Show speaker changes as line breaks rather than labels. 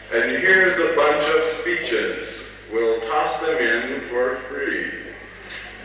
And here's a bunch of speeches. We'll toss them in for free.